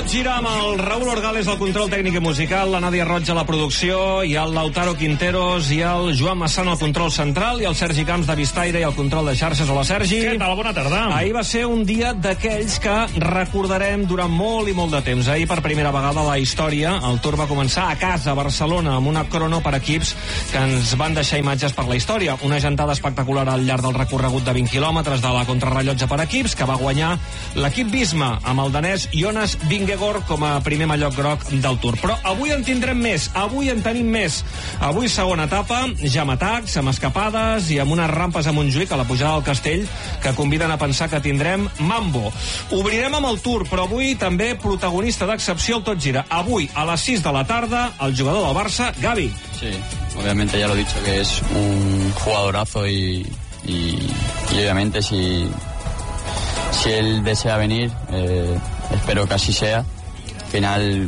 Tot gira amb el Raúl Orgales al control tècnic i musical, la Nàdia Roig a la producció, i el Lautaro Quinteros i el Joan Massana al control central, i el Sergi Camps de Vistaire i el control de xarxes. Hola, Sergi. Què tal? Bona tarda. Ahir va ser un dia d'aquells que recordarem durant molt i molt de temps. Ahir, per primera vegada a la història, el Tour va començar a casa, a Barcelona, amb una crono per equips que ens van deixar imatges per la història. Una gentada espectacular al llarg del recorregut de 20 quilòmetres de la contrarrellotge per equips, que va guanyar l'equip Visma, amb el danès Jonas Vingegaard com a primer mallot groc del Tour. Però avui en tindrem més, avui en tenim més. Avui segona etapa, ja amb atacs, amb escapades i amb unes rampes a Montjuïc, a la pujada del Castell, que conviden a pensar que tindrem mambo. Obrirem amb el Tour, però avui també protagonista d'excepció el Tot Gira. Avui, a les 6 de la tarda, el jugador del Barça, Gavi. Sí, obviamente ya lo he dicho que es un jugadorazo y obviamente si él desea venir, espero que así sea. I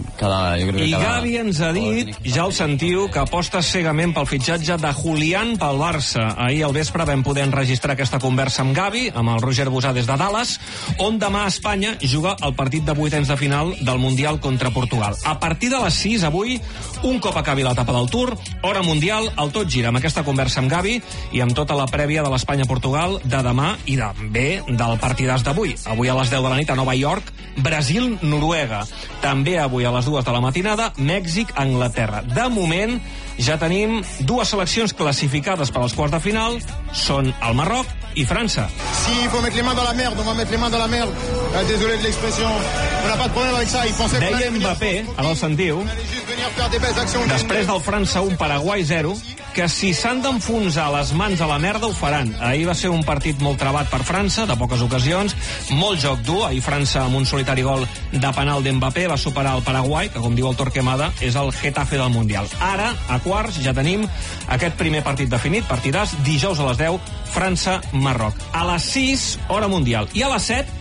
Gavi ens ha dit, ja el sentiu, que aposta cegament pel fitxatge de Julián pel Barça. Ahir al vespre vam poder enregistrar aquesta conversa amb Gavi, amb el Roger Bosà des de Dallas, on demà Espanya juga el partit de vuitens de final del Mundial contra Portugal. A partir de les 6, avui, un cop acabi l'etapa del Tour, hora mundial, el Tot Gira, amb aquesta conversa amb Gavi i amb tota la prèvia de l'Espanya-Portugal de demà i també del partidàs d'avui. Avui a les 10 de la nit a Nova York, Brasil-Noruega. També avui a les 2 de la matinada, Mèxic-Anglaterra. De moment, ja tenim dues seleccions classificades per als quarts de final, són el Marroc i França. Si il faut mettre les mains dans la merde, on va mettre les mains dans la merde. Désolé de l'expression. On n'a pas de problème avec ça. Il pensait que deia Mbappé, ara el sentiu, després del França 1, Paraguai 0, que si s'han d'enfonsar les mans a la merda ho faran. Ahir va ser un partit molt trebat per França, de poques ocasions, molt joc dur. Ahir França, amb un solitari gol de penal d'Mbappé, va superar el Paraguai, que, com diu el Torquemada, és el Getafe del Mundial. Ara, a quarts, ja tenim aquest primer partit definit, partidàs, dijous a les 10, França-Marroc. A les 6, hora mundial. I a les 7,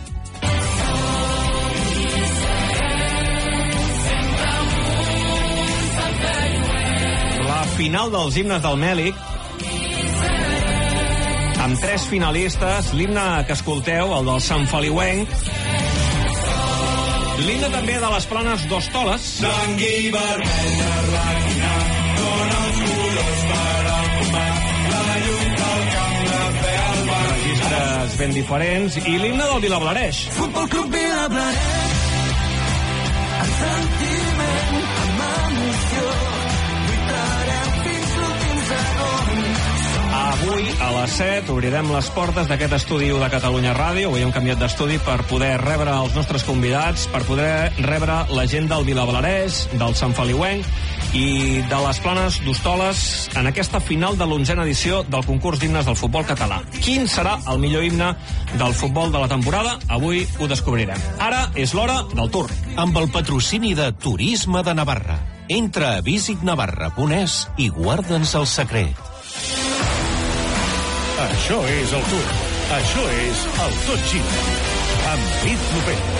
la final dels himnes del Mèlic, amb 3 finalistes, l'himne que escolteu, el del Sant Feliuenc, l'himne també de les Planes d'Hostoles, blanc i vermella reina, dona els colors per enfumar, la llum del camp de fe al bar. Registres ben diferents, i l'himne del Vilablareix. Futbol Club Vilablareix, el sentiment amb emoció, lluitarem fins l'últim segon. Avui, a les 7, obrirem les portes d'aquest estudi de Catalunya Ràdio. Avui hem canviat d'estudi per poder rebre els nostres convidats, per poder rebre la gent del Vilablareix, del Sant Feliuenc i de les Planes d'Hostoles en aquesta final de l'11a edició del concurs d'himnes del futbol català. Quin serà el millor himne del futbol de la temporada? Avui ho descobrirem. Ara és l'hora del Tour. Amb el patrocini de Turisme de Navarra. Entra a visitnavarra.es i guarda'ns el secret. Això és el Tour. Això és el Tot Gira. Amb Pit Lopet.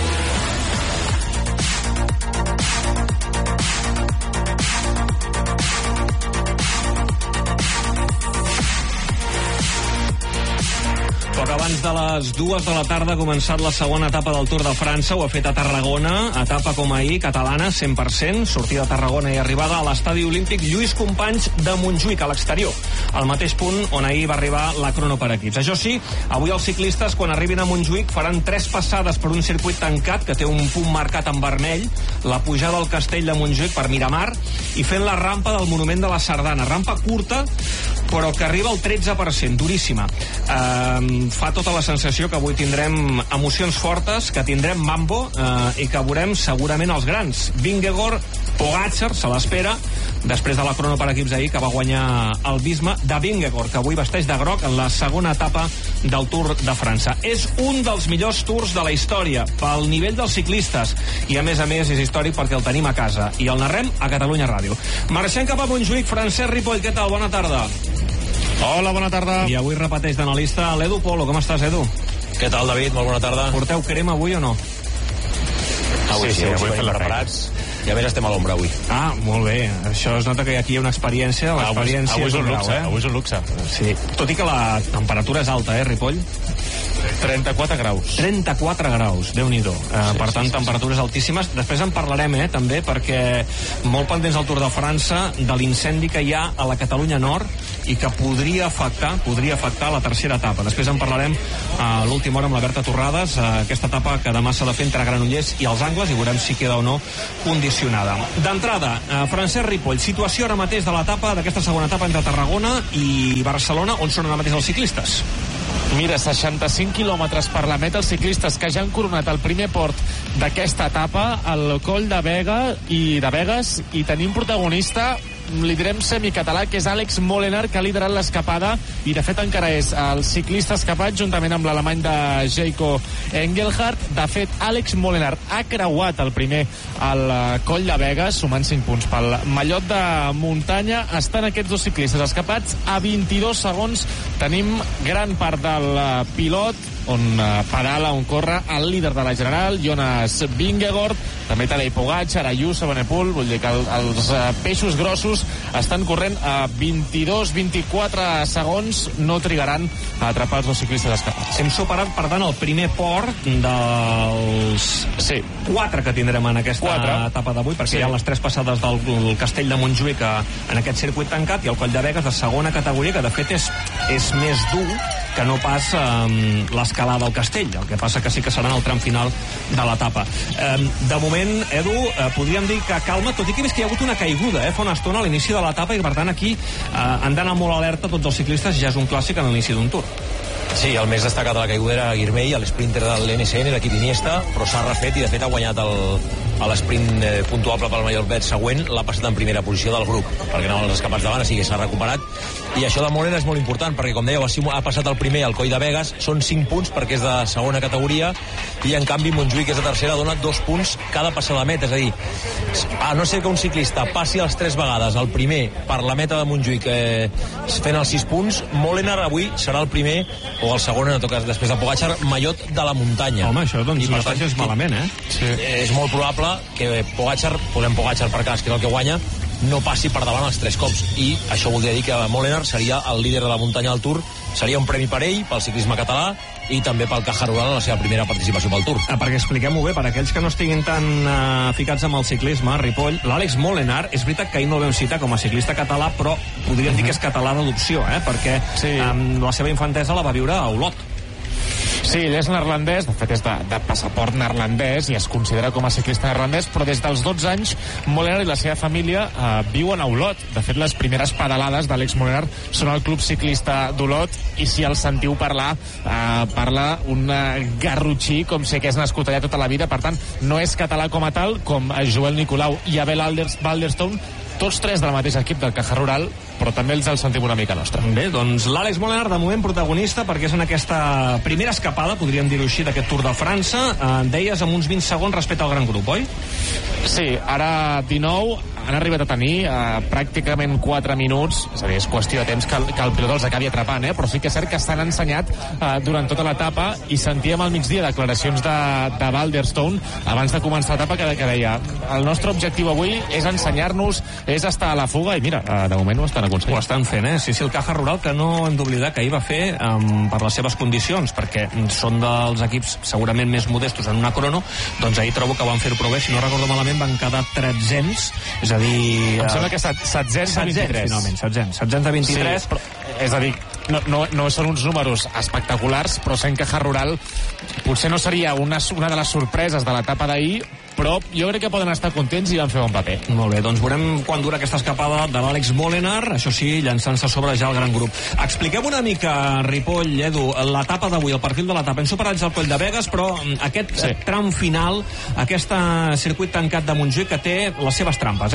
Poc abans de les 2 de la tarda ha començat la segona etapa del Tour de França. Ho ha fet a Tarragona, etapa com ahir, catalana, 100%, sortida a Tarragona i arribada a l'estadi olímpic Lluís Companys de Montjuïc, a l'exterior, al mateix punt on ahir va arribar la crono per equips. Això sí, avui els ciclistes, quan arribin a Montjuïc, faran 3 passades per un circuit tancat que té un punt marcat en vermell, la pujada al Castell de Montjuïc per Miramar, i fent la rampa del Monument de la Sardana. Rampa curta, però que arriba al 13%, duríssima. Fa tota la sensació que avui tindrem emocions fortes, que tindrem mambo i que veurem segurament els grans. Vingegaard, Pogačar, se l'espera, després de la crono per equips ahir, que va guanyar el Visma, de Vingegaard, que avui vesteix de groc en la segona etapa del Tour de França. És un dels millors tours de la història, pel nivell dels ciclistes, i a més és històric perquè el tenim a casa, i el narrem a Catalunya Ràdio. Marxem cap a Montjuïc. Francesc Ripoll, què tal? Bona tarda. Hola, bona tarda. I avui repeteix d'analista l'Edu Polo. Com estàs, Edu? Què tal, David? Molt bona tarda. Porteu crema avui o no? Avui sí, avui fem preparats. I a més estem a l'ombra avui. Ah, molt bé. Això es nota que aquí hi ha una experiència. L'experiència avui és un grau, luxe, avui és un luxe. Sí. Tot i que la temperatura és alta, Ripoll? 34 graus. 34 graus, Déu-n'hi-do. Per tant, temperatures altíssimes. Després en parlarem, també, perquè molt pendents al Tour de França de l'incendi que hi ha a la Catalunya Nord i que podria afectar la tercera etapa. Després en parlarem a l'última hora amb la Berta Torrades, aquesta etapa que demà s'ha de fer entre Granollers i els Angles, i veurem si queda o no condicionada. D'entrada, Francesc Ripoll, situació ara mateix de l'etapa, d'aquesta segona etapa entre Tarragona i Barcelona, on són ara mateix els ciclistes? Mira, 65 quilòmetres per la meta, els ciclistes que ja han coronat el primer port d'aquesta etapa, el Coll de Begues, i tenim protagonista, li direm semicatalà, que és Àlex Molenaar, que ha liderat l'escapada, i de fet encara és el ciclista escapat juntament amb l'alemany de Jaco Engelhardt. De fet, Àlex Molenaar ha creuat el primer al Coll de Begues, sumant 5 punts pel mallot de muntanya. Estan aquests dos ciclistes escapats a 22 segons. Tenim gran part del pilot on pedala, on corre el líder de la general, Jonas Vingegaard, també Tadej Pogačar, Ayuso, Benepul. Vull dir que els peixos grossos estan corrent a 22-24 segons, no trigaran a atrapar els dos ciclistes escapats. Hem superat, per tant, el primer port dels 4 que tindrem en aquesta etapa d'avui, perquè hi ha les 3 passades del Castell de Montjuïc en aquest circuit tancat, i el Coll de Begues de segona categoria, que de fet és més dur que no pas l'escalada al Castell. El que passa que sí que serà en el tram final de l'etapa. De moment, Edu, podríem dir que calma, tot i que he vist que hi ha hagut una caiguda fa una estona a l'inici de l'etapa, i per tant aquí han d'anar molt alerta tots els ciclistes. Ja és un clàssic en l'inici d'un Tour. Sí, el més destacat de la caiguda era Guirmey, l'sprinter de l'NSN, l'equip Iniesta, però s'ha refet i de fet ha guanyat l'esprint puntuable pel Mallorquet següent, l'ha passat en primera posició del grup, perquè anaven els escapats davant, així que s'ha recuperat. I això de Molenaar és molt important, perquè com dèieu, ha passat el primer al Coll de Begues, són 5 punts perquè és de segona categoria, i en canvi Montjuïc, que és de tercera, dona 2 punts cada passada de meta. És a dir, a no ser que un ciclista passi les 3 vegades el primer per la meta de Montjuïc fent els 6 punts, Molenaar avui serà el primer o el segon, en tot cas, després de Pogačar, mallot de la muntanya. Home, això doncs no està gens malament, Sí. És molt probable que Pogačar, posem Pogačar per cas, que és el que guanya, no passi per davant els 3 cops, i això voldria dir que Molenaar seria el líder de la muntanya del Tour. Seria un premi per ell, pel ciclisme català, i també pel Caja Rural en la seva primera participació pel Tour. Perquè expliquem-ho bé, per aquells que no estiguin tan ficats amb el ciclisme, Ripoll, l'Àlex Molenaar, és veritat que ahir no el vam citar com a ciclista català, però podríem dir que és català d'adopció, perquè la seva infantesa la va viure a Olot. Sí, ell és neerlandès, de fet és de passaport neerlandès i es considera com a ciclista neerlandès, però des dels 12 anys Molenaar i la seva família viuen a Olot. De fet, les primeres pedalades d'Àlex Molenaar són al Club Ciclista d'Olot, i si el sentiu parlar, parla un garrotxí com si hagués nascut allà tota la vida. Per tant, no és català com a tal, com Joel Nicolau i Abel Balderstone, tots 3 del mateix equip del Caja Rural, però també els sentim una mica nostra. Bé, doncs l'Àlex Molenaar de moment protagonista, perquè és en aquesta primera escapada, podríem dir-ho així, d'aquest Tour de França. Deies amb uns 20 segons respecte al gran grup, oi? Sí, ara 19, han arribat a tenir pràcticament 4 minuts, és a dir, és qüestió de temps que el pilot els acabi atrapant, però sí que és cert que s'han ensenyat durant tota l'etapa, i sentíem al migdia declaracions de Balderstone abans de començar l'etapa que deia: el nostre objectiu avui és ensenyar-nos, és estar a la fuga, i mira, de moment ho estan aconseguint. Ho estan fent, Sí, el Caja Rural, que no hem d'oblidar que ahir va fer per les seves condicions, perquè són dels equips segurament més modestos en una crono, doncs ahir trobo que van fer-ho prou bé. Si no recordo malament, van quedar 1300, és a dir... Em sembla que 700 a 23. Finalment, 700 a 23. Sí, però, és a dir, no són uns números espectaculars, però sent Caja Rural potser no seria una de les sorpreses de l'etapa d'ahir, però jo crec que poden estar contents i van fer bon paper. Molt bé, doncs veurem quan dura aquesta escapada de l'Àlex Molenaar, això sí, llançant-se sobre ja el gran grup. Expliquem una mica, Ripoll, Edu, l'etapa d'avui, el perfil de l'etapa. Hem superat ja el Coll de Begues, però aquest tram final, aquest circuit tancat de Montjuïc, que té les seves trampes,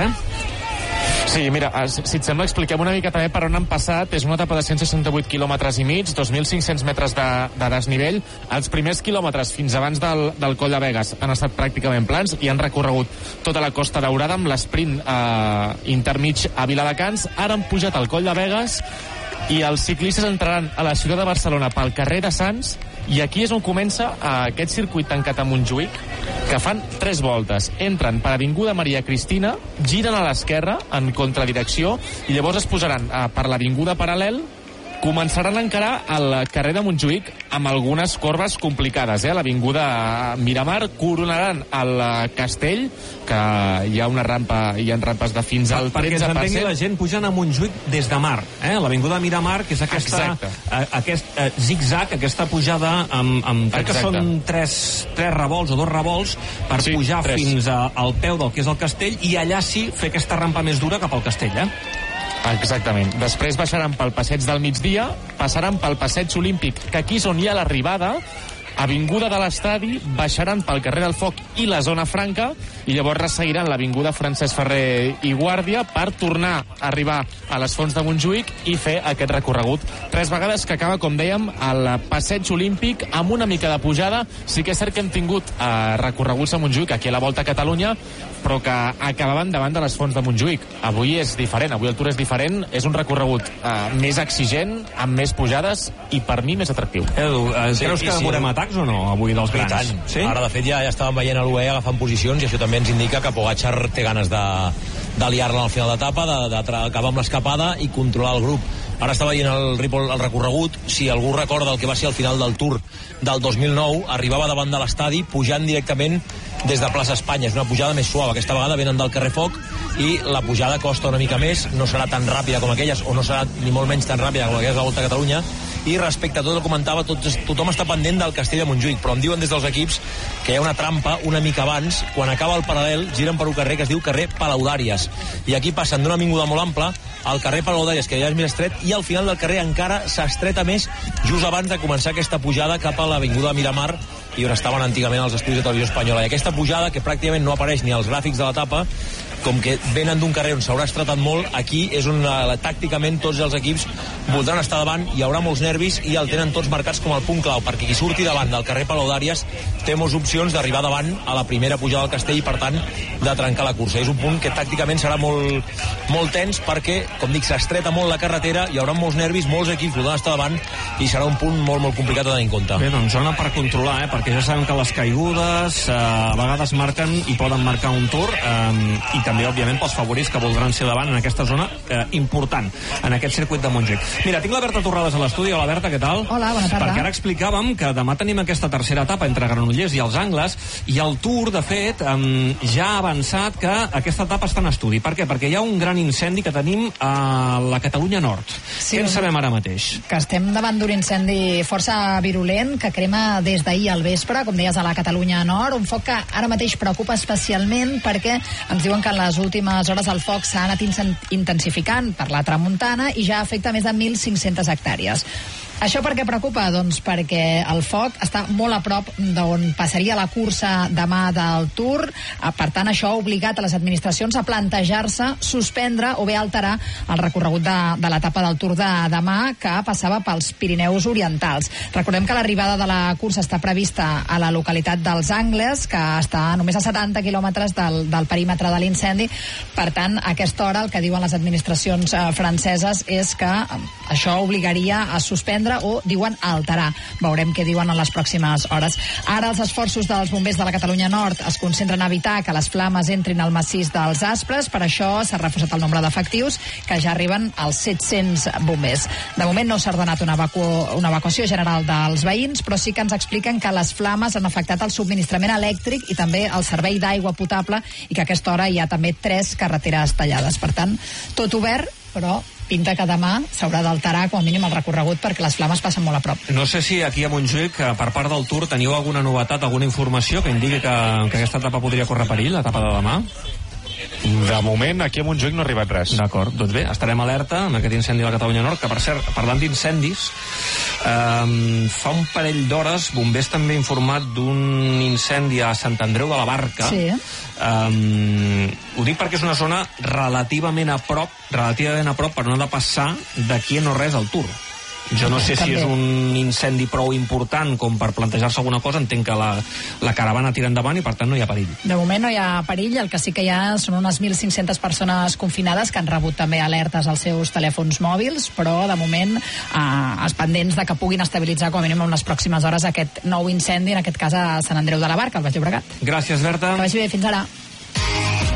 Sí, mira, si et sembla, expliquem una mica també per on han passat. És una etapa de 168 quilòmetres i mig, 2.500 metres de desnivell. Els primers quilòmetres fins abans del Coll de Begues han estat pràcticament plans i han recorregut tota la Costa Daurada amb l'esprint intermig a Viladecans. Ara han pujat al Coll de Begues i els ciclistes entraran a la ciutat de Barcelona pel carrer de Sants, i aquí és on comença aquest circuit tancat a Montjuïc, que fan 3 voltes. Entren per Avinguda Maria Cristina, giren a l'esquerra en contradirecció i llavors es posaran per l'Avinguda Paral·lel, començaran a encarar el carrer de Montjuïc amb algunes corbes complicades. L'Avinguda Miramar, coronaran el Castell, que hi ha una rampa, hi ha rampes de fins al 13%. Perquè s'entengui la gent pujant a Montjuïc des de Mar. L'Avinguda Miramar, que és aquest zig-zag, aquesta pujada amb crec que són 3 revolts o 2 revolts per pujar fins al peu del que és el Castell i allà sí fer aquesta rampa més dura cap al Castell, Exactament. Després baixaran pel Passeig del Migdia, passaran pel Passeig Olímpic, que aquí és on hi ha l'arribada, Avinguda de l'Estadi, baixaran pel carrer del Foc i la Zona Franca, i llavors resseguiran l'Avinguda Francesc Ferrer i Guàrdia per tornar a arribar a les Fonts de Montjuïc i fer aquest recorregut 3 vegades, que acaba, com dèiem, al Passeig Olímpic amb una mica de pujada. Sí que és cert que hem tingut recorreguts a Montjuïc aquí a la Volta a Catalunya, però que acabaven davant de les Fonts de Montjuïc. Avui és diferent, avui el Tour és diferent, és un recorregut més exigent, amb més pujades i per mi més atractiu. Edu, creus que veurem atacs o no avui dels grans? I tant. Sí? Ara, de fet, ja estàvem veient a l'UAE agafant posicions i això també ens indica que Pogačar té ganes de liar-la al final d'etapa, d'acabar amb l'escapada i controlar el grup. Ara està veient el recorregut. Si algú recorda el que va ser al final del Tour del 2009, arribava davant de l'estadi pujant directament des de Plaça Espanya. És una pujada més suave. Aquesta vegada venen del carrer Foc i la pujada costa una mica més, no serà tan ràpida com aquelles, o no serà ni molt menys tan ràpida com aquelles de la Volta a Catalunya. I respecte a tot el que comentava, tothom està pendent del Castell de Montjuïc, però em diuen des dels equips que hi ha una trampa una mica abans. Quan acaba el paral·lel, giren per un carrer que es diu carrer Palaudàries, i aquí passen d'una avinguda molt ampla al carrer Palaudàries, que ja és més estret, i al final del carrer encara s'estreta més just abans de començar aquesta pujada cap a l'avinguda Miramar, i on estaven antigament els estudis de Televisió Espanyola. I aquesta pujada, que pràcticament no apareix ni als gràfics de l'etapa, com que venen d'un carrer on s'haurà estretat molt, aquí és on tàcticament tots els equips voldran estar davant, hi haurà molts nervis i el tenen tots marcats com el punt clau, perquè qui surti davant del carrer Palaudàries té moltes opcions d'arribar davant a la primera pujada del Castell i, per tant, de trencar la cursa. És un punt que tàcticament serà molt tens perquè, com dic, s'estreta molt la carretera, hi haurà molts nervis, molts equips voldran estar davant i serà un punt molt complicat de tenir en compte. Bé, doncs zona per controlar, perquè ja sabem que les caigudes a vegades marquen i poden marcar un Tour, i també, òbviament, pels favorits que voldran ser davant en aquesta zona important, en aquest circuit de Montjuïc. Mira, tinc la Berta Torrades a l'estudi. Hola, Berta, què tal? Hola, bona tarda. Perquè ara explicàvem que demà tenim aquesta tercera etapa entre Granollers i els Angles, i el Tour, de fet, ja ha avançat que aquesta etapa està en estudi. Per què? Perquè hi ha un gran incendi que tenim a la Catalunya Nord. Sí, què en sabem ara mateix? Que estem davant d'un incendi força virulent que crema des d'ahir al vespre, com deies, a la Catalunya Nord, un foc que ara mateix preocupa especialment perquè ens diuen que en les últimes hores el foc s'ha anat intensificant per la tramuntana i ja afecta més de 1.500 hectàrees. Això per què preocupa? Doncs perquè el foc està molt a prop d'on passaria la cursa demà del Tour. Per tant, això ha obligat a les administracions a plantejar-se suspendre o bé alterar el recorregut de l'etapa del Tour de demà, que passava pels Pirineus Orientals. Recordem que l'arribada de la cursa està prevista a la localitat dels Angles, que està només a 70 quilòmetres del perímetre de l'incendi. Per tant, a aquesta hora el que diuen les administracions franceses és que això obligaria a suspendre o diuen alterar. Veurem què diuen en les pròximes hores. Ara els esforços dels bombers de la Catalunya Nord es concentren a evitar que les flames entrin al massís dels Aspres. Per això s'ha reforçat el nombre d'efectius, que ja arriben als 700 bombers. De moment no s'ha ordenat una evacuació general dels veïns, però sí que ens expliquen que les flames han afectat el subministrament elèctric i també el servei d'aigua potable, i que a aquesta hora hi ha també 3 carreteres tallades. Per tant, tot obert, però pinta que demà s'haurà d'alterar com a mínim el recorregut perquè les flames passen molt a prop. No sé si aquí a Montjuïc, per part del Tour, teniu alguna novetat, alguna informació que indiqui que aquesta etapa podria córrer perill, l'etapa de demà? De moment, aquí a Montjuïc no ha arribat res. D'acord, doncs bé, estarem alerta amb aquest incendi a la Catalunya Nord, que, per cert, parlant d'incendis, fa un parell d'hores bombers també han informat d'un incendi a Sant Andreu de la Barca. Sí. Ho dic perquè és una zona relativament a prop, per no ha de passar d'aquí a no res al Tour. Jo no sé si és un incendi prou important com per plantejar-se alguna cosa. Entenc que la caravana tira endavant i per tant no hi ha perill. De moment no hi ha perill, el que sí que hi ha són unes 1.500 persones confinades que han rebut també alertes als seus telèfons mòbils, però de moment els pendents de que puguin estabilitzar com a mínim en les pròximes hores aquest nou incendi, en aquest cas a Sant Andreu de la Barca, al Baix Llobregat. Gràcies, Berta. Que vagi bé, fins ara.